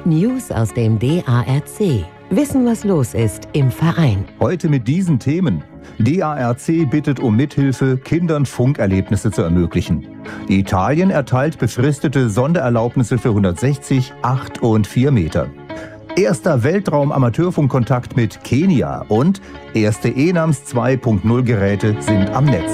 News aus dem DARC. Wissen, was los ist im Verein. Heute mit diesen Themen. DARC bittet um Mithilfe, Kindern Funkerlebnisse zu ermöglichen. Italien erteilt befristete Sondererlaubnisse für 160, 8 und 4 Meter. Erster Weltraum-Amateurfunkkontakt mit Kenia und erste ENAMS 2.0 Geräte sind am Netz.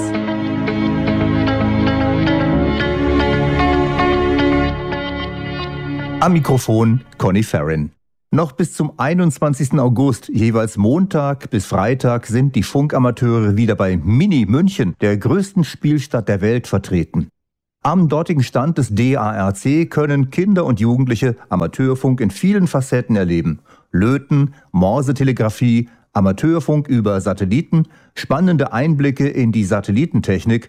Am Mikrofon Conny Farren. Noch bis zum 21. August, jeweils Montag bis Freitag, sind die Funkamateure wieder bei Mini München, der größten Spielstadt der Welt, vertreten. Am dortigen Stand des DARC können Kinder und Jugendliche Amateurfunk in vielen Facetten erleben. Löten, Morsetelegrafie, Amateurfunk über Satelliten, spannende Einblicke in die Satellitentechnik,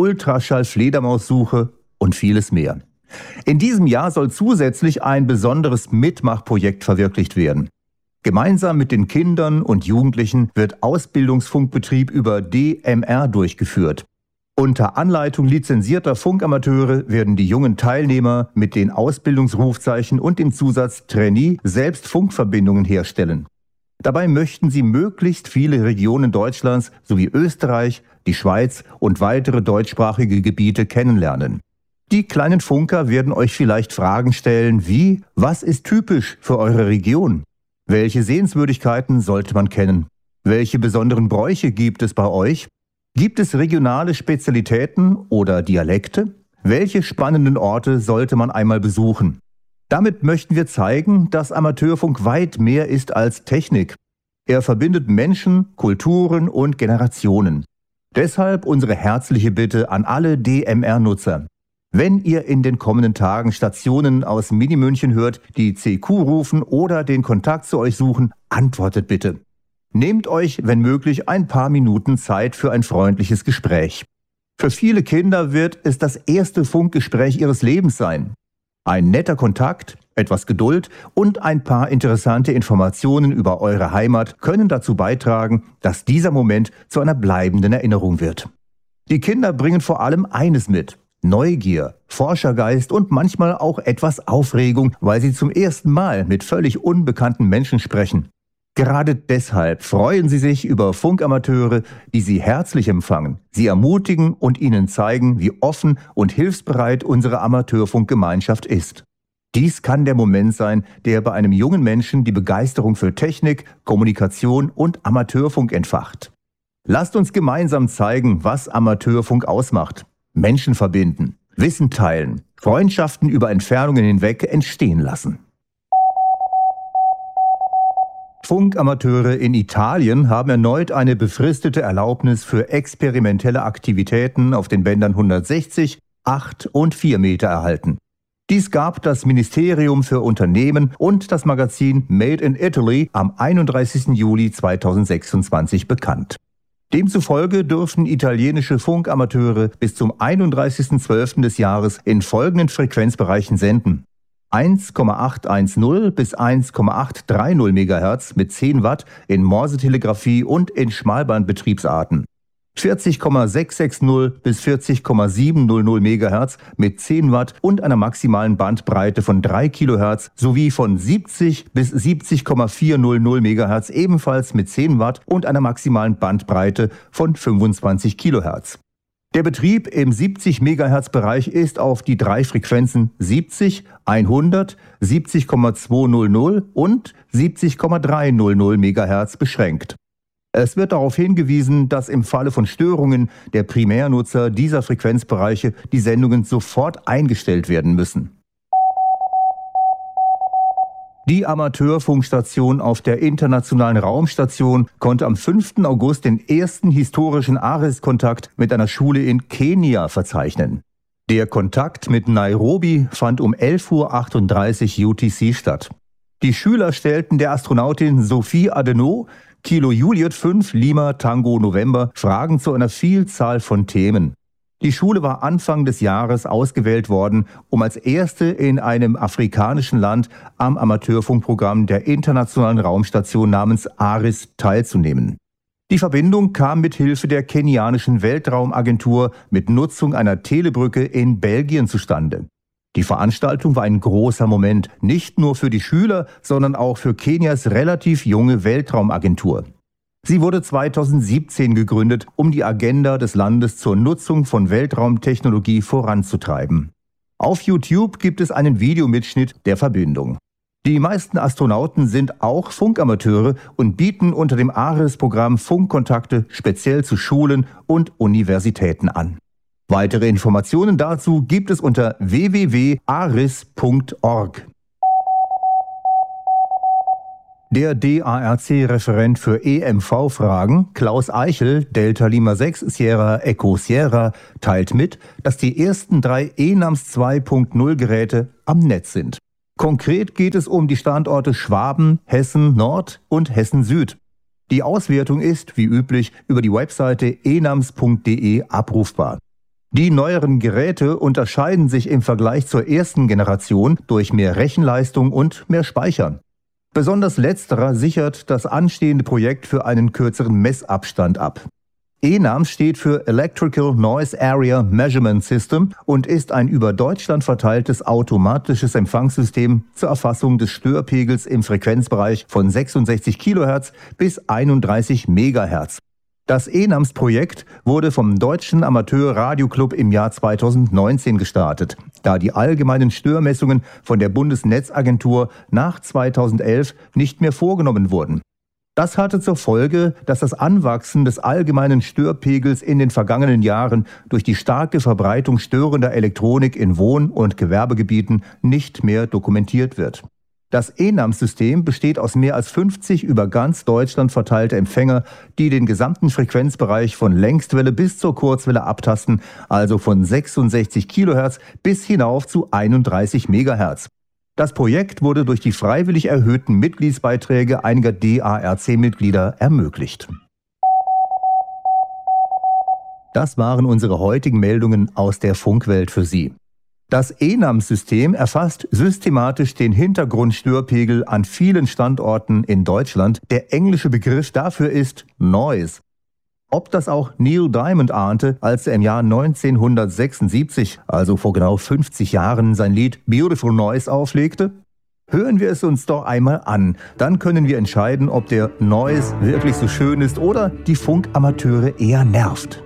Ultraschall-Fledermaussuche und vieles mehr. In diesem Jahr soll zusätzlich ein besonderes Mitmachprojekt verwirklicht werden. Gemeinsam mit den Kindern und Jugendlichen wird Ausbildungsfunkbetrieb über DMR durchgeführt. Unter Anleitung lizenzierter Funkamateure werden die jungen Teilnehmer mit den Ausbildungsrufzeichen und dem Zusatz Trainee selbst Funkverbindungen herstellen. Dabei möchten sie möglichst viele Regionen Deutschlands sowie Österreich, die Schweiz und weitere deutschsprachige Gebiete kennenlernen. Die kleinen Funker werden euch vielleicht Fragen stellen wie: Was ist typisch für eure Region? Welche Sehenswürdigkeiten sollte man kennen? Welche besonderen Bräuche gibt es bei euch? Gibt es regionale Spezialitäten oder Dialekte? Welche spannenden Orte sollte man einmal besuchen? Damit möchten wir zeigen, dass Amateurfunk weit mehr ist als Technik. Er verbindet Menschen, Kulturen und Generationen. Deshalb unsere herzliche Bitte an alle DMR-Nutzer. Wenn ihr in den kommenden Tagen Stationen aus Mini-München hört, die CQ rufen oder den Kontakt zu euch suchen, antwortet bitte. Nehmt euch, wenn möglich, ein paar Minuten Zeit für ein freundliches Gespräch. Für viele Kinder wird es das erste Funkgespräch ihres Lebens sein. Ein netter Kontakt, etwas Geduld und ein paar interessante Informationen über eure Heimat können dazu beitragen, dass dieser Moment zu einer bleibenden Erinnerung wird. Die Kinder bringen vor allem eines mit: Neugier, Forschergeist und manchmal auch etwas Aufregung, weil sie zum ersten Mal mit völlig unbekannten Menschen sprechen. Gerade deshalb freuen sie sich über Funkamateure, die sie herzlich empfangen, sie ermutigen und ihnen zeigen, wie offen und hilfsbereit unsere Amateurfunkgemeinschaft ist. Dies kann der Moment sein, der bei einem jungen Menschen die Begeisterung für Technik, Kommunikation und Amateurfunk entfacht. Lasst uns gemeinsam zeigen, was Amateurfunk ausmacht. Menschen verbinden, Wissen teilen, Freundschaften über Entfernungen hinweg entstehen lassen. Funkamateure in Italien haben erneut eine befristete Erlaubnis für experimentelle Aktivitäten auf den Bändern 160, 8 und 4 Meter erhalten. Dies gab das Ministerium für Unternehmen und das Magazin Made in Italy am 31. Juli 2026 bekannt. Demzufolge dürfen italienische Funkamateure bis zum 31.12. des Jahres in folgenden Frequenzbereichen senden: 1,810 bis 1,830 MHz mit 10 Watt in Morsetelegrafie und in Schmalbandbetriebsarten, 40,660 bis 40,700 MHz mit 10 Watt und einer maximalen Bandbreite von 3 kHz sowie von 70 bis 70,400 MHz ebenfalls mit 10 Watt und einer maximalen Bandbreite von 25 kHz. Der Betrieb im 70 MHz-Bereich ist auf die drei Frequenzen 70, 100, 70,200 und 70,300 MHz beschränkt. Es wird darauf hingewiesen, dass im Falle von Störungen der Primärnutzer dieser Frequenzbereiche die Sendungen sofort eingestellt werden müssen. Die Amateurfunkstation auf der Internationalen Raumstation konnte am 5. August den ersten historischen ARIS-Kontakt mit einer Schule in Kenia verzeichnen. Der Kontakt mit Nairobi fand um 11:38 Uhr UTC statt. Die Schüler stellten der Astronautin Sophie Adenau, Kilo Juliet 5 Lima Tango November, Fragen zu einer Vielzahl von Themen. Die Schule war Anfang des Jahres ausgewählt worden, um als erste in einem afrikanischen Land am Amateurfunkprogramm der Internationalen Raumstation namens ARIS teilzunehmen. Die Verbindung kam mit Hilfe der kenianischen Weltraumagentur mit Nutzung einer Telebrücke in Belgien zustande. Die Veranstaltung war ein großer Moment, nicht nur für die Schüler, sondern auch für Kenias relativ junge Weltraumagentur. Sie wurde 2017 gegründet, um die Agenda des Landes zur Nutzung von Weltraumtechnologie voranzutreiben. Auf YouTube gibt es einen Videomitschnitt der Verbindung. Die meisten Astronauten sind auch Funkamateure und bieten unter dem ARIS-Programm Funkkontakte speziell zu Schulen und Universitäten an. Weitere Informationen dazu gibt es unter www.aris.org. Der DARC-Referent für EMV-Fragen, Klaus Eichel, Delta Lima 6 Sierra Echo Sierra, teilt mit, dass die ersten 3 ENAMS 2.0 Geräte am Netz sind. Konkret geht es um die Standorte Schwaben, Hessen Nord und Hessen Süd. Die Auswertung ist, wie üblich, über die Webseite enams.de abrufbar. Die neueren Geräte unterscheiden sich im Vergleich zur ersten Generation durch mehr Rechenleistung und mehr Speicher. Besonders letzterer sichert das anstehende Projekt für einen kürzeren Messabstand ab. ENAMS steht für Electrical Noise Area Measurement System und ist ein über Deutschland verteiltes automatisches Empfangssystem zur Erfassung des Störpegels im Frequenzbereich von 66 kHz bis 31 MHz. Das ENAMS-Projekt wurde vom Deutschen Amateur-Radio-Club im Jahr 2019 gestartet, da die allgemeinen Störmessungen von der Bundesnetzagentur nach 2011 nicht mehr vorgenommen wurden. Das hatte zur Folge, dass das Anwachsen des allgemeinen Störpegels in den vergangenen Jahren durch die starke Verbreitung störender Elektronik in Wohn- und Gewerbegebieten nicht mehr dokumentiert wird. Das ENAMS-System besteht aus mehr als 50 über ganz Deutschland verteilte Empfänger, die den gesamten Frequenzbereich von Längstwelle bis zur Kurzwelle abtasten, also von 66 kHz bis hinauf zu 31 MHz. Das Projekt wurde durch die freiwillig erhöhten Mitgliedsbeiträge einiger DARC-Mitglieder ermöglicht. Das waren unsere heutigen Meldungen aus der Funkwelt für Sie. Das ENAMS-System erfasst systematisch den Hintergrundstörpegel an vielen Standorten in Deutschland. Der englische Begriff dafür ist Noise. Ob das auch Neil Diamond ahnte, als er im Jahr 1976, also vor genau 50 Jahren, sein Lied Beautiful Noise auflegte? Hören wir es uns doch einmal an, dann können wir entscheiden, ob der Noise wirklich so schön ist oder die Funkamateure eher nervt.